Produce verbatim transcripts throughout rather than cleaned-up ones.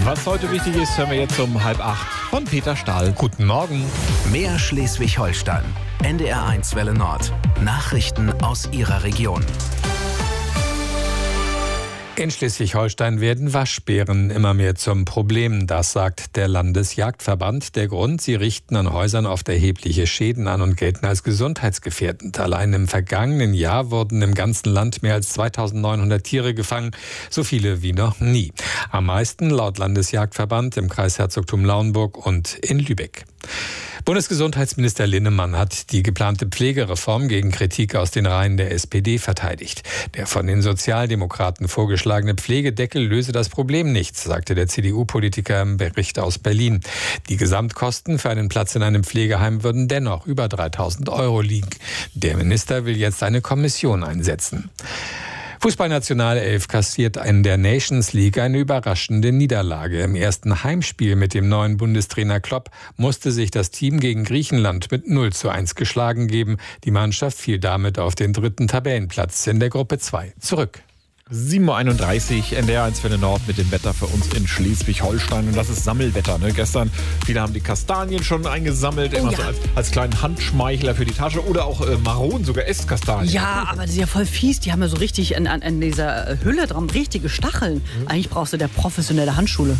Was heute wichtig ist, hören wir jetzt um halb acht von Peter Stahl. Guten Morgen. Mehr Schleswig-Holstein. N D R eins Welle Nord. Nachrichten aus Ihrer Region. In Schleswig-Holstein werden Waschbären immer mehr zum Problem. Das sagt der Landesjagdverband. Der Grund, sie richten an Häusern oft erhebliche Schäden an und gelten als gesundheitsgefährdend. Allein im vergangenen Jahr wurden im ganzen Land mehr als zweitausendneunhundert Tiere gefangen. So viele wie noch nie. Am meisten laut Landesjagdverband im Kreis Herzogtum Lauenburg und in Lübeck. Bundesgesundheitsminister Linnemann hat die geplante Pflegereform gegen Kritik aus den Reihen der S P D verteidigt. Der von den Sozialdemokraten vorgeschlagene Pflegedeckel löse das Problem nicht, sagte der C D U-Politiker im Bericht aus Berlin. Die Gesamtkosten für einen Platz in einem Pflegeheim würden dennoch über dreitausend Euro liegen. Der Minister will jetzt eine Kommission einsetzen. Fußballnationalelf kassiert in der Nations League eine überraschende Niederlage. Im ersten Heimspiel mit dem neuen Bundestrainer Klopp musste sich das Team gegen Griechenland mit null zu eins geschlagen geben. Die Mannschaft fiel damit auf den dritten Tabellenplatz in der Gruppe zwei zurück. sieben Uhr einunddreißig, N D R eins Welle Nord mit dem Wetter für uns in Schleswig-Holstein. Und das ist Sammelwetter. Ne? Gestern, viele haben die Kastanien schon eingesammelt, oh, immer ja. so als, als kleinen Handschmeichler für die Tasche. Oder auch äh, Maronen, sogar Esskastanien. Ja, aber das ist ja voll fies. Die haben ja so richtig an, an, an dieser Hülle dran richtige Stacheln. Mhm. Eigentlich brauchst du der professionelle Handschule.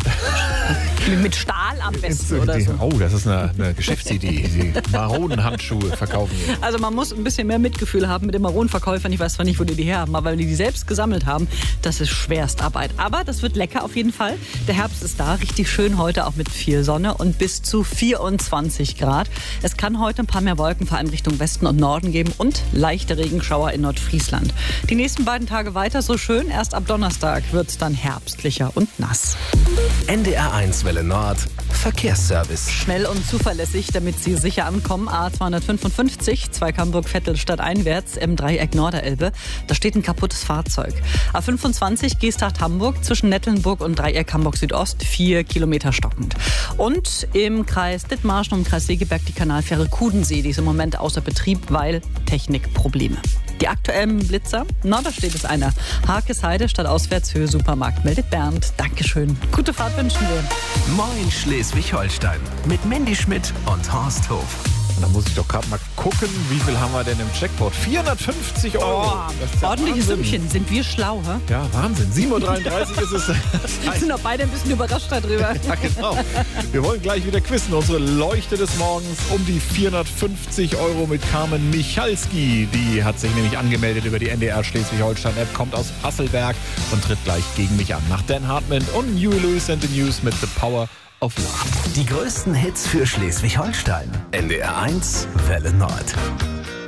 Mit Stahl am besten oder so. Oh, das ist eine, eine Geschäftsidee. Die Maronenhandschuhe verkaufen. Also man muss ein bisschen mehr Mitgefühl haben mit den Maronenverkäufern. Ich weiß zwar nicht, wo die die her haben, aber wenn die die selbst gesammelt haben, das ist Schwerstarbeit. Aber das wird lecker auf jeden Fall. Der Herbst ist da, richtig schön heute, auch mit viel Sonne und bis zu vierundzwanzig Grad. Es kann heute ein paar mehr Wolken, vor allem Richtung Westen und Norden geben und leichte Regenschauer in Nordfriesland. Die nächsten beiden Tage weiter so schön. Erst ab Donnerstag wird es dann herbstlicher und nass. N D R eins Welle Nord. Verkehrsservice. Schnell und zuverlässig, damit Sie sicher ankommen. A zweihundertfünfundfünfzig, Zweikambrook-Vettel stadteinwärts im Dreieck Norderelbe. Da steht ein kaputtes Fahrzeug. A fünfundzwanzig, Geesthacht-Hamburg, zwischen Nettelnburg und Dreieck Hamburg-Südost, vier Kilometer stockend. Und im Kreis Dithmarschen und im Kreis Segeberg die Kanalfähre Kudensee. Die ist im Moment außer Betrieb, weil Technikprobleme. Die aktuellen Blitzer, na, da steht es einer. Harkesheide, Stadtauswärtshöhe Supermarkt, meldet Bernd. Dankeschön. Gute Fahrt wünschen wir. Moin Schleswig-Holstein mit Mandy Schmidt und Horst Hof. Da muss ich doch gerade mal gucken, wie viel haben wir denn im Jackpot? vierhundertfünfzig Euro. Oh, das ist ja ordentliches Wahnsinn. Sümmchen. Sind wir schlau, hä? Ja, Wahnsinn. sieben Uhr dreiunddreißig ist es. Wir sind doch beide ein bisschen überrascht darüber. Ja, genau. Wir wollen gleich wieder quizzen. Unsere Leuchte des Morgens um die vierhundertfünfzig Euro mit Carmen Michalski. Die hat sich nämlich angemeldet über die N D R Schleswig-Holstein-App, kommt aus Hasselberg und tritt gleich gegen mich an. Nach Dan Hartman und Huey Lewis and the News mit The Power of Love. Die größten Hits für Schleswig-Holstein. N D R eins Welle Nord.